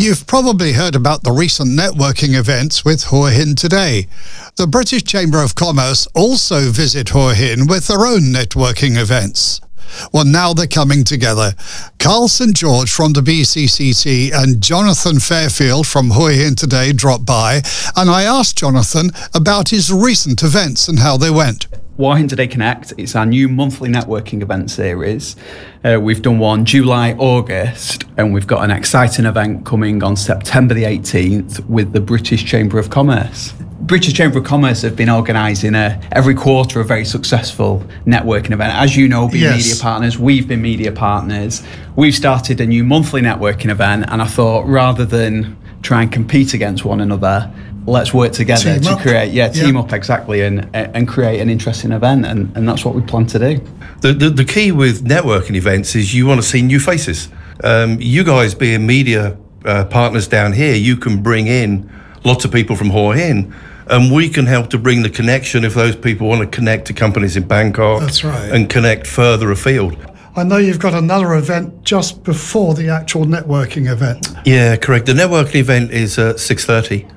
You've probably heard about the recent networking events with Hua Hin today. The British Chamber of Commerce also visit Hua Hin with their own networking events. Well, now they're coming together. Carl St. George from the BCCC and Jonathan Fairfield from Hua Hin today dropped by, and I asked Jonathan about his recent events and how they went. Hua Hin Today Connect, it's our new monthly networking event series. We've done one July, August, and we've got an exciting event coming on September the 18th with the British Chamber of Commerce. British Chamber of Commerce have been organising every quarter a very successful networking event. As you know, being media partners, we've been media partners. We've started a new monthly networking event, and I thought rather than try and compete against one another, let's work together to create, team up exactly, and create an interesting event, and that's what we plan to do. The key with networking events is you want to see new faces. You guys being media partners down here, you can bring in lots of people from Hua Hin, and we can help to bring the connection if those people want to connect to companies in Bangkok. That's right. And connect further afield. I know you've got another event just before the actual networking event. Yeah, correct. The networking event is at 6:30.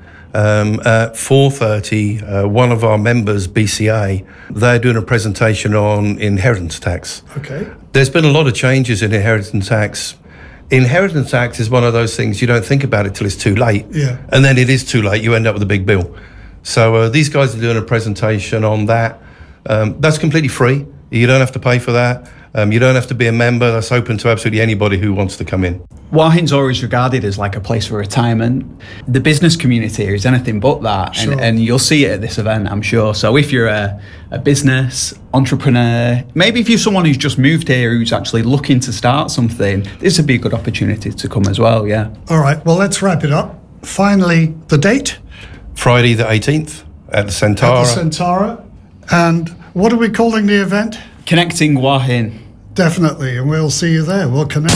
At 4:30, one of our members, BCA, they're doing a presentation on inheritance tax. Okay. There's been a lot of changes in inheritance tax. Inheritance tax is one of those things you don't think about it till it's too late. Yeah. And then it is too late, you end up with a big bill. So these guys are doing a presentation on that. That's completely free. You don't have to pay for that. You don't have to be a member. That's open to absolutely anybody who wants to come in. Hua Hin's always regarded as like a place for retirement. The business community here is anything but that, Sure. and you'll see it at this event, I'm sure. So if you're a business entrepreneur, maybe if you're someone who's just moved here who's actually looking to start something, this would be a good opportunity to come as well, yeah. All right, well, let's wrap it up. Finally, the date? Friday the 18th at the Centara. At the Centara. And what are we calling the event? Connecting Hua Hin. Definitely, and we'll see you there. We'll connect.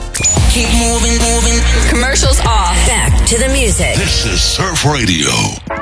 Keep moving. Commercials off. Back to the music. This is Surf Radio.